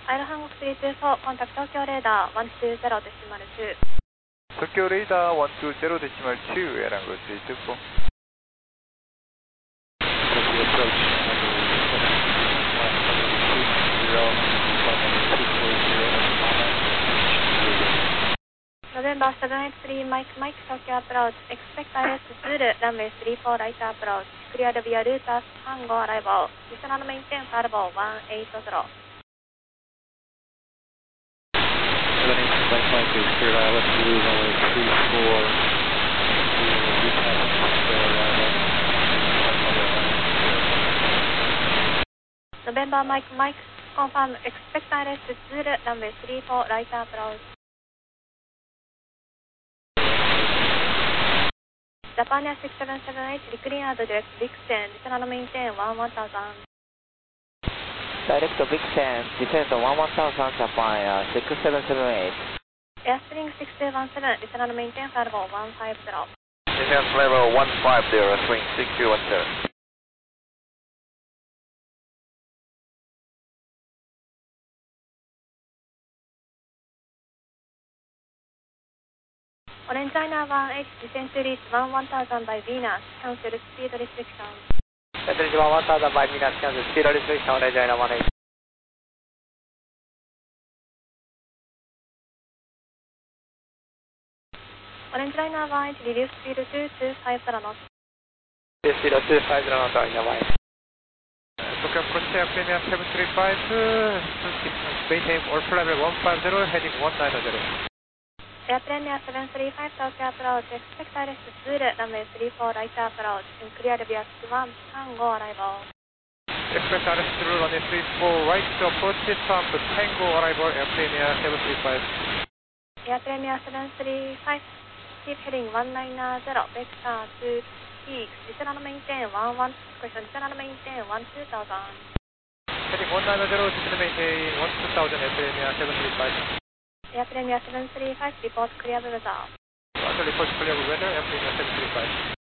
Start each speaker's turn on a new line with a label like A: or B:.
A: アイルハンゴク324、コンタクト東京レーダー120.2。
B: 東京レーダー120.2、エランゴ324。
A: ノベンバー783マイク東京アプローチ、expect ILS Zulu runway 34 right approach, cleared via route as Tango arrival, additional maintain Farbo 180.
B: 783 is cleared ILS Zulu runway 34.
A: November Mike, confirm expect ILS Zulu runway 34 right approach. Japan Air 6778 declined direct Vixen, additional maintain 1000.
C: Direct Vixen, descend 1000 Japan Air 6778.
A: Airstream 6217, additional maintain Farbo 150.
B: Descent level 150, swing 6217.
A: Orange China 18, descend to reach 1000 by Venus, cancel speed restriction.
C: Descend 1000 by Venus, cancel speed restriction, Orange China 18.
A: Orange China 18, reduce speed to 250 knots.
C: Reduce speed to 250 knots, Orange China 18.
B: Tokyo approach Premier 735, maintain or flight level 150, heading 190.
A: Air Premier 735 Tokyo approach, expect ILS Zulu runway 34 right approach, and cleared via 1 Tango arrival.
B: Expect ILS Zulu runway 34 right to approach Trump Tango arrival, Air Premier 735.
A: Air Premier 735, keep heading 190, vector to peaks, additional maintain 11, question additional maintain 12000.
B: Heading 190, descend maintain 12000, Air Premier 735.
A: Air Premier 735, report clear weather.
B: Report clear weather, Air Premier 735.